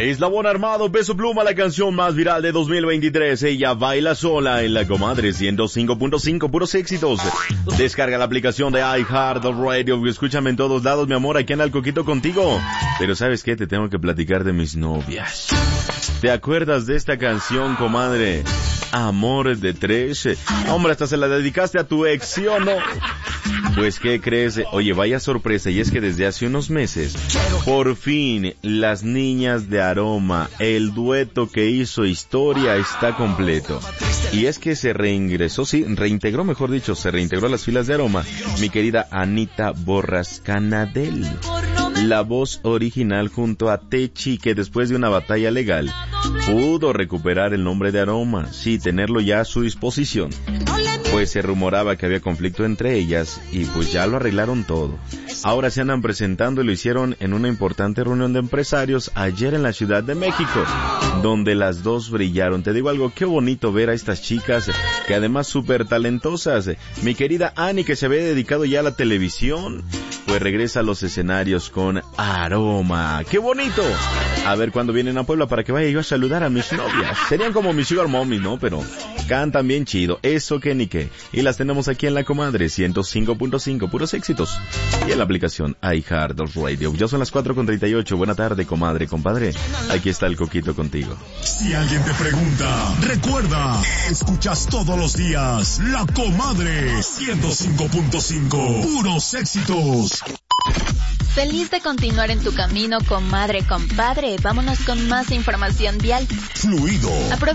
Eslabón Armado, Peso Pluma, la canción más viral de 2023. Ella baila sola en la comadre 105.5, puros éxitos. Descarga la aplicación de iHeartRadio. Escúchame en todos lados, mi amor, aquí en El Coquito contigo. Pero ¿sabes qué? Te tengo que platicar de mis novias. ¿Te acuerdas de esta canción, comadre? Amor de tres. Hombre, hasta se la dedicaste a tu ex, ¿sí o no? Pues, ¿qué crees? Oye, vaya sorpresa, y es que desde hace unos meses, por fin, las niñas de Aroma, el dueto que hizo historia, está completo. Y es que se reintegró a las filas de Aroma, mi querida Anita Borras Canadell. La voz original junto a Techi, que después de una batalla legal, pudo recuperar el nombre de Aroma, sí, tenerlo ya a su disposición. Pues se rumoraba que había conflicto entre ellas y pues ya lo arreglaron todo. Ahora se andan presentando y lo hicieron en una importante reunión de empresarios ayer en la Ciudad de México, donde las dos brillaron. Te digo algo, qué bonito ver a estas chicas, que además súper talentosas. Mi querida Ani, que se había dedicado ya a la televisión, pues regresa a los escenarios con Aroma. ¡Qué bonito! A ver cuándo vienen a Puebla para que vaya yo a saludar a mis novias. Serían como mis sugar mommies, ¿no? Pero cantan bien chido, eso que ni qué. Y las tenemos aquí en la comadre 105.5, puros éxitos. Y en la aplicación iHeartRadio. Ya son las 4:38. Buena tarde, comadre, compadre. Aquí está El Coquito contigo. Si alguien te pregunta, recuerda, escuchas todos los días La Comadre 105.5, puros éxitos. Feliz de continuar en tu camino, comadre, compadre. Vámonos con más información vial. Fluido.